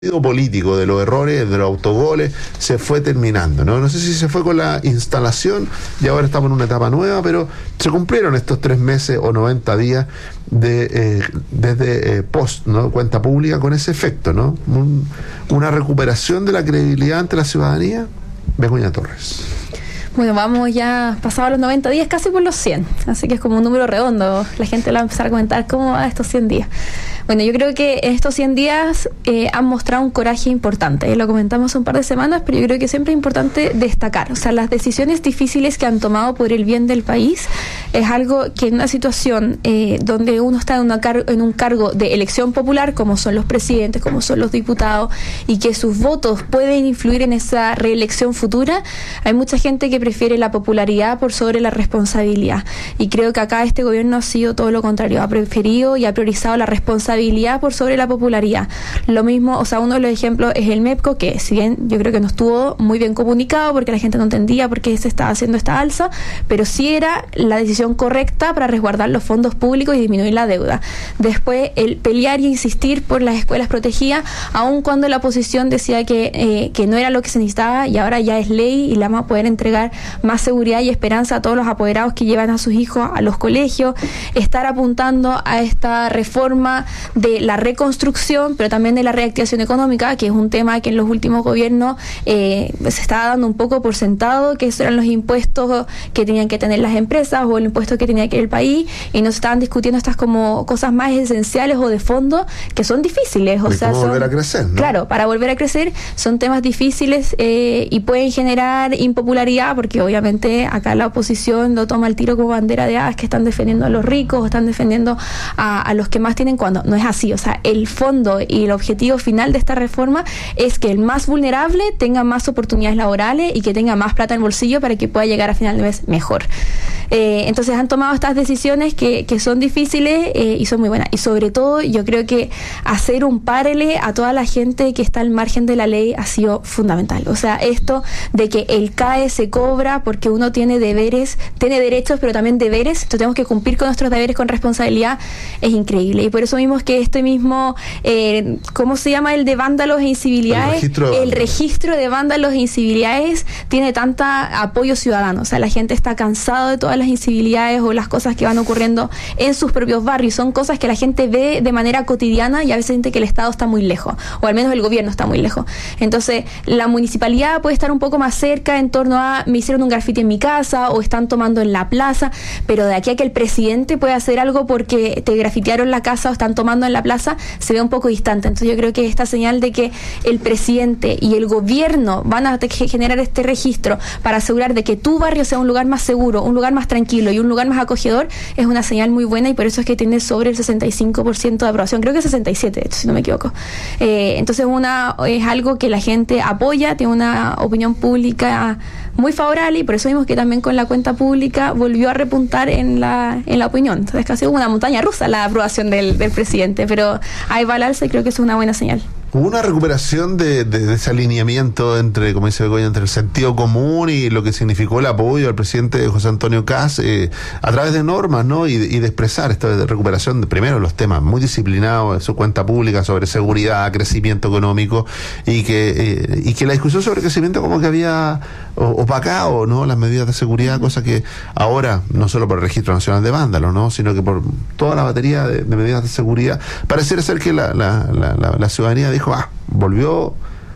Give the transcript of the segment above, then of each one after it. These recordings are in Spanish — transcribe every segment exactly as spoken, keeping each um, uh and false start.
político de los errores, de los autogoles, se fue terminando, ¿no? No sé si se fue con la instalación y ahora estamos en una etapa nueva, pero se cumplieron estos tres meses o noventa días de eh, desde eh, post, ¿no? Cuenta pública con ese efecto, ¿no? Un, una recuperación de la credibilidad ante la ciudadanía. Begoña Torres. Bueno, vamos ya pasados los noventa días, casi por los cien, así que es como un número redondo. La gente va a empezar a comentar cómo va estos cien días. Bueno, yo creo que estos cien días eh, han mostrado un coraje importante. Lo comentamos hace un par de semanas, pero yo creo que siempre es importante destacar. O sea, las decisiones difíciles que han tomado por el bien del país es algo que en una situación eh, donde uno está en, una car- en un cargo de elección popular, como son los presidentes, como son los diputados, y que sus votos pueden influir en esa reelección futura, hay mucha gente que prefiere la popularidad por sobre la responsabilidad. Y creo que acá este gobierno ha sido todo lo contrario. Ha preferido y ha priorizado la responsabilidad por sobre la popularidad. Lo mismo, o sea, uno de los ejemplos es el MEPCO, que si bien yo creo que no estuvo muy bien comunicado porque la gente no entendía por qué se estaba haciendo esta alza, pero sí era la decisión correcta para resguardar los fondos públicos y disminuir la deuda. Después, el pelear y insistir por las escuelas protegidas, aun cuando la oposición decía que, eh, que no era lo que se necesitaba, y ahora ya es ley y la vamos a poder entregar más seguridad y esperanza a todos los apoderados que llevan a sus hijos a los colegios, estar apuntando a esta reforma de la reconstrucción, pero también de la reactivación económica, que es un tema que en los últimos gobiernos eh, se estaba dando un poco por sentado, que esos eran los impuestos que tenían que tener las empresas o el impuesto que tenía que tener el país, y no se estaban discutiendo estas como cosas más esenciales o de fondo que son difíciles. O de sea, cómo son, volver a crecer, ¿no? Claro, para volver a crecer son temas difíciles eh, y pueden generar impopularidad, porque obviamente acá la oposición lo toma el tiro como bandera de ah, es que están defendiendo a los ricos o están defendiendo a, a los que más tienen, cuando no es así. O sea, el fondo y el objetivo final de esta reforma es que el más vulnerable tenga más oportunidades laborales y que tenga más plata en el bolsillo para que pueda llegar a final de mes mejor. Eh, entonces han tomado estas decisiones que, que son difíciles eh, y son muy buenas. Y sobre todo yo creo que hacer un párele a toda la gente que está al margen de la ley ha sido fundamental. O sea, esto de que el C A E se cobra porque uno tiene deberes, tiene derechos pero también deberes, entonces tenemos que cumplir con nuestros deberes con responsabilidad, es increíble. Y por eso vimos que este mismo, eh, ¿cómo se llama? El de vándalos e incivilidades, el registro de, el registro de vándalos e incivilidades tiene tanta apoyo ciudadano. O sea, la gente está cansada de todas las incivilidades o las cosas que van ocurriendo en sus propios barrios. Son cosas que la gente ve de manera cotidiana y a veces siente que el Estado está muy lejos, o al menos el gobierno está muy lejos. Entonces, la municipalidad puede estar un poco más cerca en torno a me hicieron un grafiti en mi casa o están tomando en la plaza, pero de aquí a que el presidente pueda hacer algo porque te grafitearon la casa o están tomando en la plaza, se ve un poco distante. Entonces yo creo que esta señal de que el presidente y el gobierno van a generar este registro para asegurar de que tu barrio sea un lugar más seguro, un lugar más tranquilo y un lugar más acogedor, es una señal muy buena, y por eso es que tiene sobre el sesenta y cinco por ciento de aprobación, creo que sesenta y siete por ciento, si no me equivoco. Eh, entonces una es algo que la gente apoya, tiene una opinión pública muy favorable, y por eso vimos que también con la cuenta pública volvió a repuntar en la en la opinión. Entonces casi hubo una montaña rusa la aprobación del, del presidente, pero ahí va al alza y creo que es una buena señal. Hubo una recuperación de, de, de ese alineamiento entre, como dice Begoña, entre el sentido común y lo que significó el apoyo al presidente José Antonio Kast eh, a través de normas, ¿no? Y, y de expresar esta de recuperación de primero los temas muy disciplinados de su cuenta pública sobre seguridad, crecimiento económico, y que eh, y que la discusión sobre crecimiento como que había opacado, ¿no? Las medidas de seguridad, cosa que ahora, no solo por el Registro Nacional de Vándalos, ¿no? Sino que por toda la batería de, de medidas de seguridad, pareciera ser que la, la, la, la, la ciudadanía dijo Dijo, ah, volvió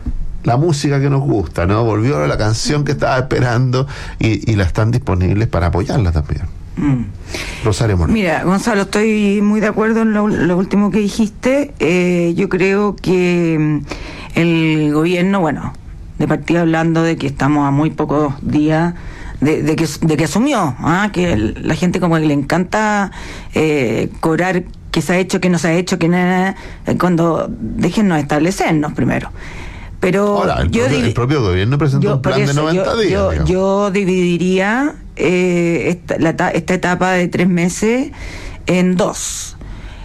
la música que nos gusta, ¿no? Volvió la canción que estaba esperando, y, y la están disponibles para apoyarla también. Mm. Rosario Moreno. Mira, Gonzalo, estoy muy de acuerdo en lo, lo último que dijiste. Eh, yo creo que el gobierno, bueno, de partida hablando de que estamos a muy pocos días de, de, que, de que asumió, ¿ah? Que el, la gente como que le encanta eh, cobrar que se ha hecho, que no se ha hecho, que nada, cuando déjennos establecernos primero. Pero ahora, el, yo propio, div- el propio gobierno presentó yo, un plan eso, de noventa yo, días. Yo, yo dividiría eh, esta, la, esta etapa de tres meses en dos.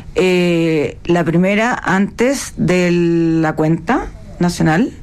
Eh, la primera, antes de la cuenta nacional,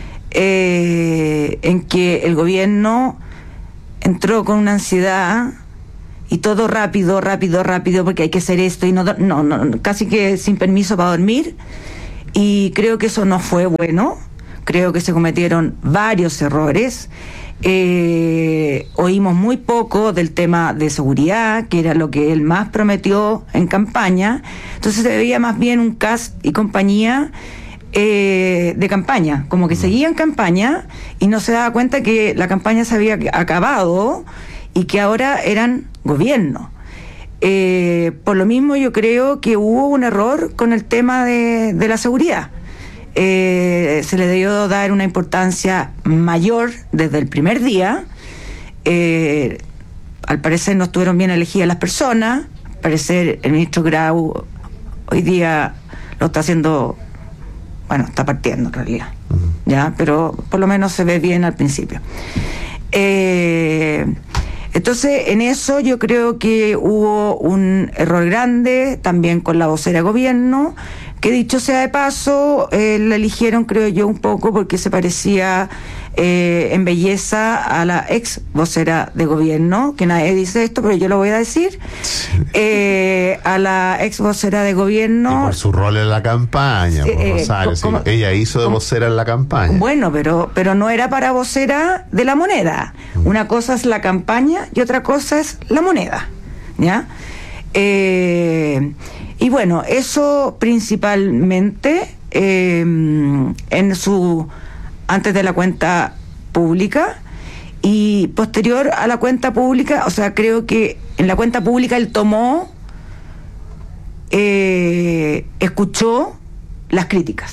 eh, en que el gobierno entró con una ansiedad y todo rápido, rápido, rápido, porque hay que hacer esto y no, no, no casi que sin permiso para dormir, y creo que eso no fue bueno. Creo que se cometieron varios errores. Eh, oímos muy poco del tema de seguridad, que era lo que él más prometió en campaña. Entonces se veía más bien un Kast y compañía eh, de campaña, como que seguían campaña y no se daba cuenta que la campaña se había acabado y que ahora eran gobierno. Eh, por lo mismo yo creo que hubo un error con el tema de, de la seguridad. Eh, se le debió dar una importancia mayor desde el primer día. Eh, al parecer no estuvieron bien elegidas las personas. Al parecer el ministro Grau hoy día lo está haciendo, bueno, está partiendo en realidad, ya, pero por lo menos se ve bien al principio. Eh, entonces en eso yo creo que hubo un error grande también con la vocera de gobierno, que dicho sea de paso, eh, la eligieron creo yo un poco porque se parecía eh, en belleza a la ex vocera de gobierno, que nadie dice esto, pero yo lo voy a decir, sí. eh, a la ex vocera de gobierno. Y por su rol en la campaña, por eh, Rosario, como, sí, ella hizo de como, vocera en la campaña. Bueno, pero, pero no era para vocera de la moneda. Mm. Una cosa es la campaña y otra cosa es la moneda, ¿ya? Eh... Y bueno, eso principalmente eh, en su antes de la cuenta pública y posterior a la cuenta pública, o sea, creo que en la cuenta pública él tomó, eh, escuchó las críticas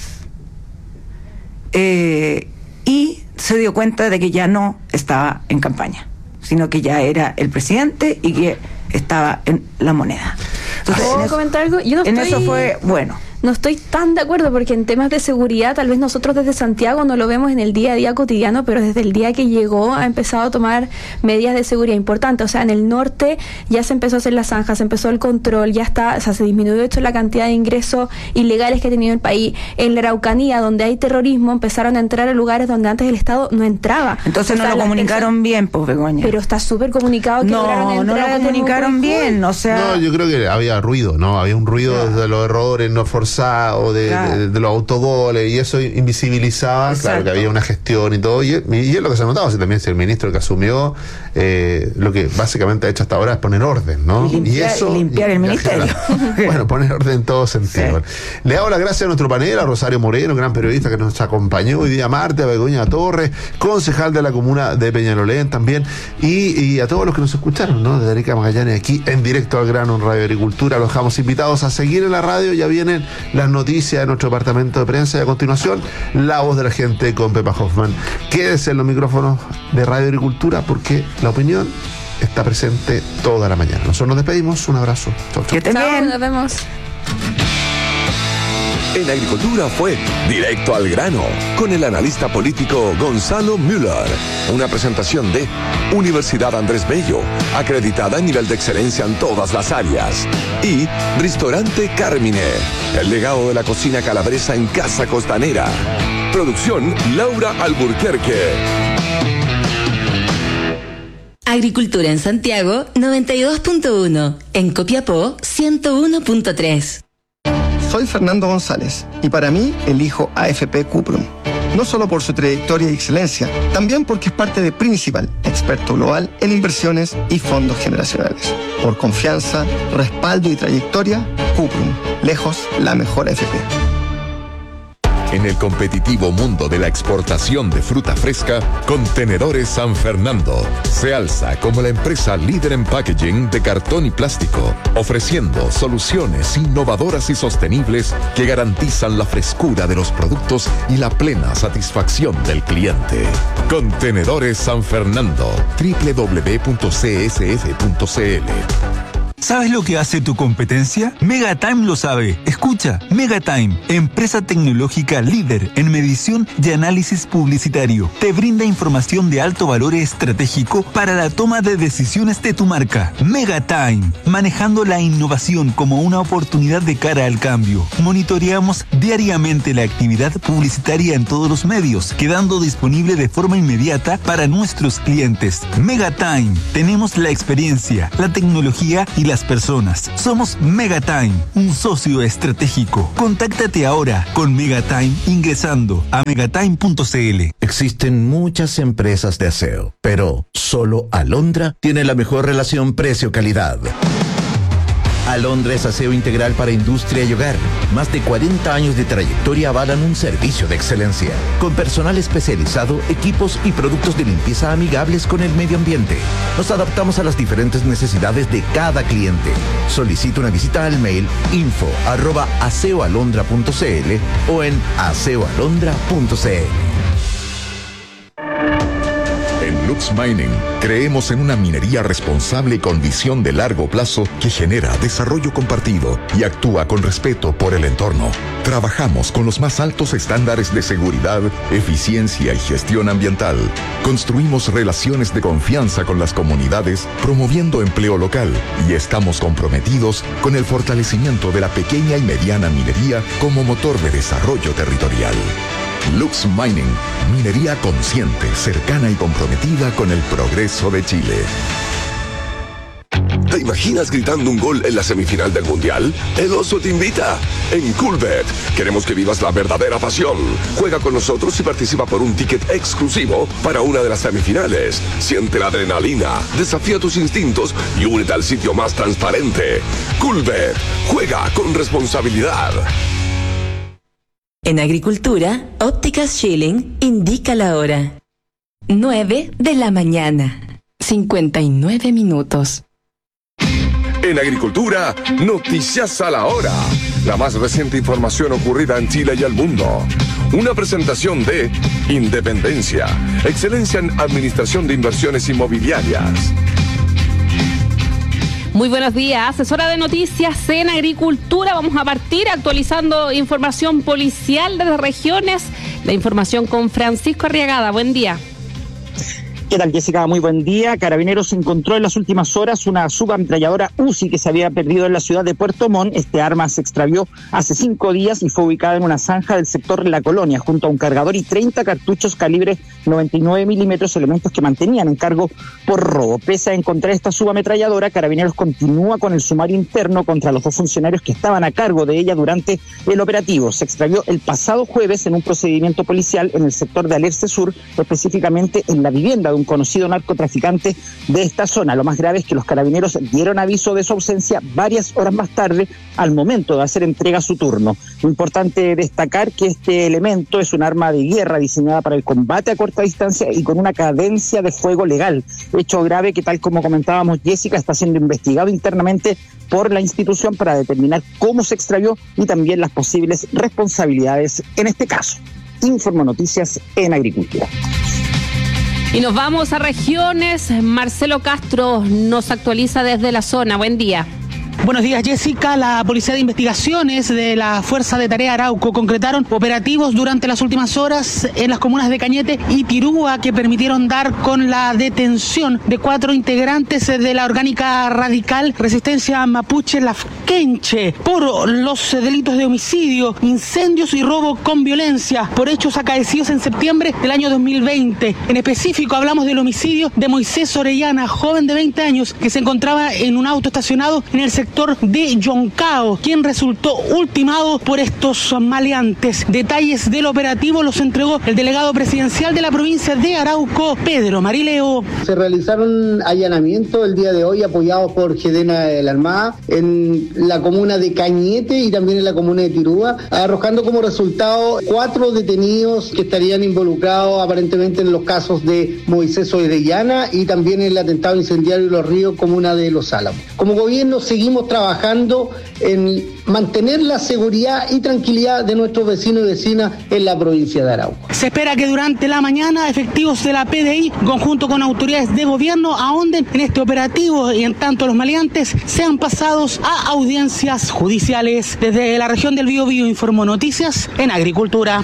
eh, y se dio cuenta de que ya no estaba en campaña, sino que ya era el presidente y que estaba en la moneda. Entonces, ¿puedo comentar algo? Yo no en estoy, eso fue bueno. No estoy tan de acuerdo porque en temas de seguridad tal vez nosotros desde Santiago no lo vemos en el día a día cotidiano, pero desde el día que llegó ha empezado a tomar medidas de seguridad importantes. O sea, en el norte ya se empezó a hacer la zanja, se empezó el control, ya está, o sea, se disminuyó de hecho la cantidad de ingresos ilegales que ha tenido el país. En la Araucanía, donde hay terrorismo, empezaron a entrar a lugares donde antes el Estado no entraba. Entonces o sea, no lo comunicaron bien, pues, Begoña. Pero está súper comunicado que no, no lo comunicaron bien, o sea... No, yo creo que había ruido, ¿no? Había un ruido claro. de los errores no forzados, de, claro. de, de los autogoles, y eso invisibilizaba, exacto. Claro, que había una gestión y todo, y, y es lo que se ha notado, si también si el ministro que asumió, eh, lo que básicamente ha hecho hasta ahora es poner orden, ¿no? Y limpiar, y eso, y limpiar el ministerio. Bueno, poner orden en todo sentido. Sí. Le hago las gracias a nuestro panel, a Rosario Moreno, gran periodista que nos acompañó hoy día martes, a Begoña Torres, concejal de la comuna de Peñalolén también, y, y a todos los que nos escucharon, ¿no? De Erika Magallanes, aquí en Directo al Grano en Radio Agricultura. Los dejamos invitados a seguir en la radio, ya vienen las noticias de nuestro departamento de prensa y a continuación la voz de la gente con Pepa Hoffman. Quédese en los micrófonos de Radio Agricultura porque la opinión está presente toda la mañana. Nosotros nos despedimos, un abrazo. Chau, chau. Que te bien. Nos vemos. En Agricultura fue Directo al Grano con el analista político Gonzalo Müller. Una presentación de Universidad Andrés Bello, acreditada en nivel de excelencia en todas las áreas. Y Restaurante Carmine, el legado de la cocina calabresa en Casa Costanera. Producción Laura Alburquerque. Agricultura en Santiago noventa y dos punto uno, en Copiapó ciento uno punto tres. Soy Fernando González y para mí elijo A F P Cuprum. No solo por su trayectoria y excelencia, también porque es parte de Principal, experto global en inversiones y fondos generacionales. Por confianza, respaldo y trayectoria, Cuprum, lejos la mejor A F P. En el competitivo mundo de la exportación de fruta fresca, Contenedores San Fernando se alza como la empresa líder en packaging de cartón y plástico, ofreciendo soluciones innovadoras y sostenibles que garantizan la frescura de los productos y la plena satisfacción del cliente. Contenedores San Fernando, doble u doble u doble u punto c s f punto c l. ¿Sabes lo que hace tu competencia? Megatime lo sabe. Escucha, Megatime, empresa tecnológica líder en medición y análisis publicitario. Te brinda información de alto valor estratégico para la toma de decisiones de tu marca. Megatime, manejando la innovación como una oportunidad de cara al cambio. Monitoreamos diariamente la actividad publicitaria en todos los medios, quedando disponible de forma inmediata para nuestros clientes. Megatime, tenemos la experiencia, la tecnología y la las personas. Somos Megatime, un socio estratégico. Contáctate ahora con Megatime ingresando a megatime punto c l. Existen muchas empresas de aseo, pero solo Alondra tiene la mejor relación precio-calidad. Alondra es aseo integral para industria y hogar. Más de cuarenta años de trayectoria avalan un servicio de excelencia. Con personal especializado, equipos y productos de limpieza amigables con el medio ambiente. Nos adaptamos a las diferentes necesidades de cada cliente. Solicita una visita al mail info arroba aseoalondra punto c l o en aseoalondra punto c l. En Lux Mining creemos en una minería responsable con visión de largo plazo que genera desarrollo compartido y actúa con respeto por el entorno. Trabajamos con los más altos estándares de seguridad, eficiencia y gestión ambiental. Construimos relaciones de confianza con las comunidades, promoviendo empleo local, y estamos comprometidos con el fortalecimiento de la pequeña y mediana minería como motor de desarrollo territorial. Lux Mining, minería consciente, cercana y comprometida con el progreso de Chile. ¿Te imaginas gritando un gol en la semifinal del Mundial? El Oso te invita. En Coolbet queremos que vivas la verdadera pasión. Juega con nosotros y participa por un ticket exclusivo para una de las semifinales. Siente la adrenalina, desafía tus instintos y únete al sitio más transparente. Coolbet, juega con responsabilidad. En Agricultura, Ópticas Schilling indica la hora. nueve de la mañana. cincuenta y nueve minutos. En Agricultura, noticias a la hora. La más reciente información ocurrida en Chile y el mundo. Una presentación de Independencia, excelencia en administración de inversiones inmobiliarias. Muy buenos días, es hora de noticias en Agricultura. Vamos a partir actualizando información policial de las regiones. La información con Francisco Arriagada. Buen día. ¿Qué tal, Jessica? Muy buen día. Carabineros encontró en las últimas horas una subametralladora U Z I que se había perdido en la ciudad de Puerto Montt. Este arma se extravió hace cinco días y fue ubicada en una zanja del sector La Colonia, junto a un cargador y treinta cartuchos calibre noventa y nueve milímetros, elementos que mantenían en cargo por robo. Pese a encontrar esta subametralladora, Carabineros continúa con el sumario interno contra los dos funcionarios que estaban a cargo de ella durante el operativo. Se extravió el pasado jueves en un procedimiento policial en el sector de Alerce Sur, específicamente en la vivienda de un conocido narcotraficante de esta zona. Lo más grave es que los Carabineros dieron aviso de su ausencia varias horas más tarde, al momento de hacer entrega a su turno. Importante destacar que este elemento es un arma de guerra diseñada para el combate a corta distancia y con una cadencia de fuego legal. Hecho grave que, tal como comentábamos, Jessica, está siendo investigado internamente por la institución para determinar cómo se extravió y también las posibles responsabilidades en este caso. Informo Noticias en Agricultura. Y nos vamos a regiones. Marcelo Castro nos actualiza desde la zona. Buen día. Buenos días, Jessica. La Policía de Investigaciones de la Fuerza de Tarea Arauco concretaron operativos durante las últimas horas en las comunas de Cañete y Tirúa que permitieron dar con la detención de cuatro integrantes de la orgánica radical Resistencia Mapuche Lafkenche por los delitos de homicidio, incendios y robo con violencia por hechos acaecidos en septiembre del año dos mil veinte. En específico hablamos del homicidio de Moisés Orellana, joven de veinte años que se encontraba en un auto estacionado en el sector de Yoncao, quien resultó ultimado por estos maleantes. Detalles del operativo los entregó el delegado presidencial de la provincia de Arauco, Pedro Marileo. Se realizaron allanamientos el día de hoy apoyados por Gedena de la Armada en la comuna de Cañete y también en la comuna de Tirúa, arrojando como resultado cuatro detenidos que estarían involucrados aparentemente en los casos de Moisés Orellana y también en el atentado incendiario de Los Ríos, comuna de Los Álamos. Como gobierno seguimos trabajando en mantener la seguridad y tranquilidad de nuestros vecinos y vecinas en la provincia de Arauco. Se espera que durante la mañana efectivos de la P D I, conjunto con autoridades de gobierno, ahonden en este operativo y en tanto los maleantes sean pasados a audiencias judiciales. Desde la región del Biobío informó Noticias en Agricultura.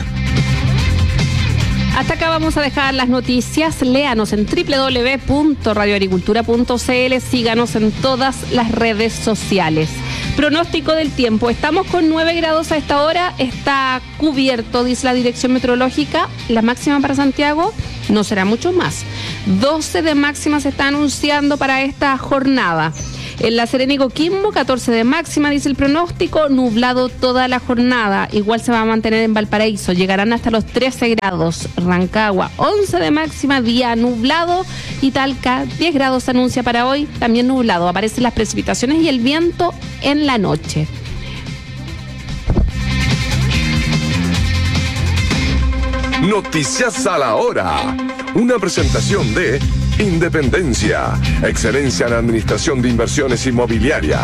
Hasta acá vamos a dejar las noticias. Léanos en doble u doble u doble u punto radio agricultura punto c l. Síganos en todas las redes sociales. Pronóstico del tiempo. Estamos con nueve grados a esta hora. Está cubierto, dice la Dirección Meteorológica. La máxima para Santiago no será mucho más. doce de máxima se está anunciando para esta jornada. En La Serena y Coquimbo, catorce de máxima, dice el pronóstico, nublado toda la jornada. Igual se va a mantener en Valparaíso, llegarán hasta los trece grados. Rancagua, once de máxima, día nublado. Y Talca, diez grados se anuncia para hoy, también nublado. Aparecen las precipitaciones y el viento en la noche. Noticias a la hora. Una presentación de Independencia, excelencia en administración de inversiones inmobiliarias.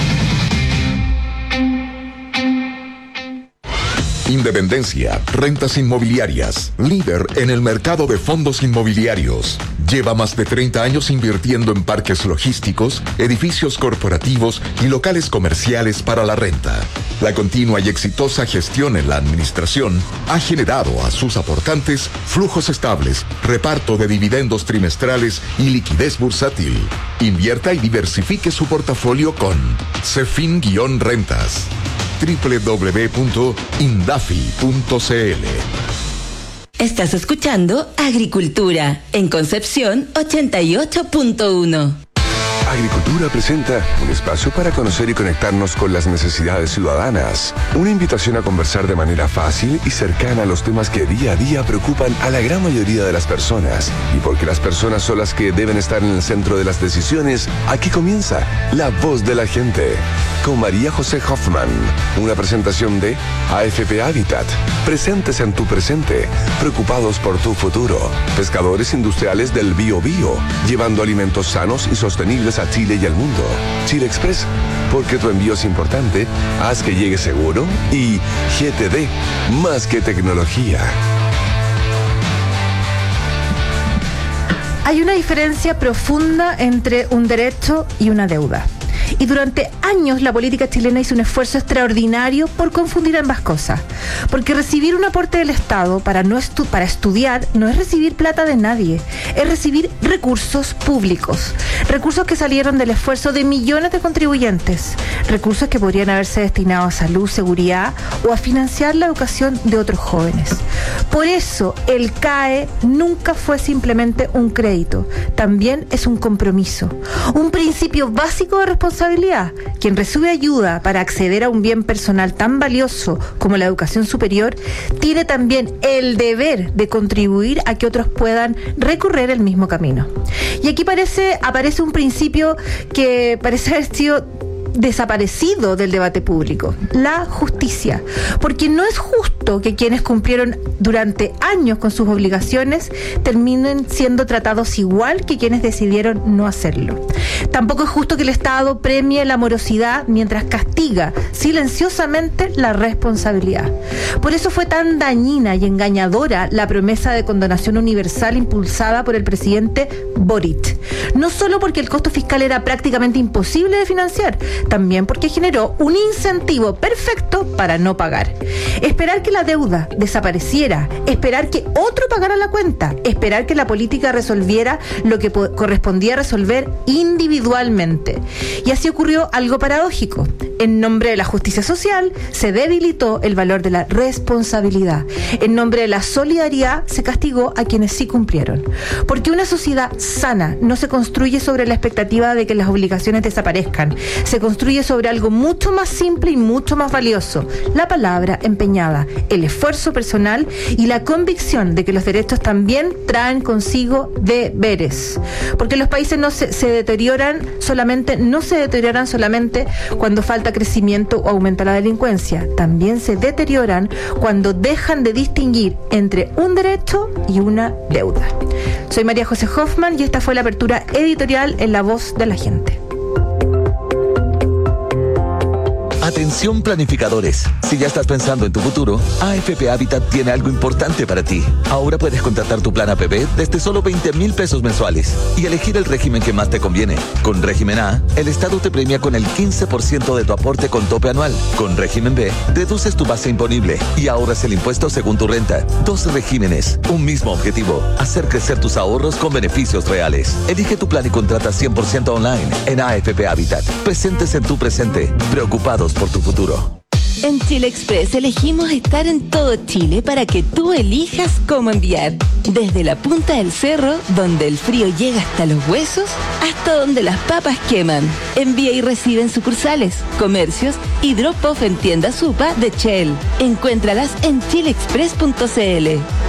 Independencia, rentas inmobiliarias, líder en el mercado de fondos inmobiliarios. Lleva más de treinta años invirtiendo en parques logísticos, edificios corporativos y locales comerciales para la renta. La continua y exitosa gestión en la administración ha generado a sus aportantes flujos estables, reparto de dividendos trimestrales y liquidez bursátil. Invierta y diversifique su portafolio con Cefin-Rentas. doble u doble u doble u punto indafi punto c l. Estás escuchando Agricultura en Concepción ochenta y ocho punto uno. Agricultura presenta un espacio para conocer y conectarnos con las necesidades ciudadanas. Una invitación a conversar de manera fácil y cercana a los temas que día a día preocupan a la gran mayoría de las personas. Y porque las personas son las que deben estar en el centro de las decisiones, aquí comienza La Voz de la Gente, con María José Hoffman. Una presentación de A F P Habitat. Presentes en tu presente, preocupados por tu futuro. Pescadores industriales del Bío Bío, llevando alimentos sanos y sostenibles a Chile y al mundo. Chile Express, porque tu envío es importante, haz que llegue seguro. Y G T D, más que tecnología. Hay una diferencia profunda entre un derecho y una deuda. Y durante años la política chilena hizo un esfuerzo extraordinario por confundir ambas cosas. Porque recibir un aporte del Estado para, no estu- para estudiar no es recibir plata de nadie, es recibir recursos públicos. Recursos que salieron del esfuerzo de millones de contribuyentes. Recursos que podrían haberse destinado a salud, seguridad o a financiar la educación de otros jóvenes. Por eso el C A E nunca fue simplemente un crédito, también es un compromiso. Un principio básico de responsabilidad. Quien recibe ayuda para acceder a un bien personal tan valioso como la educación superior, tiene también el deber de contribuir a que otros puedan recorrer el mismo camino. Y aquí parece, aparece un principio que parece haber sido desaparecido del debate público: la justicia. Porque no es justo que quienes cumplieron durante años con sus obligaciones terminen siendo tratados igual que quienes decidieron no hacerlo. Tampoco es justo que el Estado premie la morosidad mientras castiga silenciosamente la responsabilidad. Por eso fue tan dañina y engañadora la promesa de condonación universal impulsada por el presidente Boric. No solo porque el costo fiscal era prácticamente imposible de financiar, también porque generó un incentivo perfecto para no pagar. Esperar que la deuda desapareciera, esperar que otro pagara la cuenta, esperar que la política resolviera lo que po- correspondía resolver individualmente. Y así ocurrió algo paradójico. En nombre de la justicia social se debilitó el valor de la responsabilidad. En nombre de la solidaridad se castigó a quienes sí cumplieron. Porque una sociedad sana no se construye sobre la expectativa de que las obligaciones desaparezcan. Se construye sobre algo mucho más simple y mucho más valioso: la palabra empeñada, el esfuerzo personal y la convicción de que los derechos también traen consigo deberes. Porque los países no se, se deterioran solamente, no se deterioran solamente cuando falta crecimiento o aumenta la delincuencia. También se deterioran cuando dejan de distinguir entre un derecho y una deuda. Soy María José Hoffman y esta fue la apertura editorial en La Voz de la Gente. Atención planificadores, si ya estás pensando en tu futuro, A F P Habitat tiene algo importante para ti. Ahora puedes contratar tu plan A P B desde solo veinte mil pesos mensuales y elegir el régimen que más te conviene. Con régimen A, el Estado te premia con el quince por ciento de tu aporte con tope anual. Con régimen B, reduces tu base imponible y ahorras el impuesto según tu renta. Dos regímenes, un mismo objetivo: hacer crecer tus ahorros con beneficios reales. Elige tu plan y contrata cien por ciento online en A F P Habitat. Presentes en tu presente, preocupados por tu futuro. En Chile Express elegimos estar en todo Chile para que tú elijas cómo enviar. Desde la punta del cerro, donde el frío llega hasta los huesos, hasta donde las papas queman. Envía y recibe en sucursales, comercios y drop-off en tiendas Supa de Shell. Encuéntralas en chile express punto c l.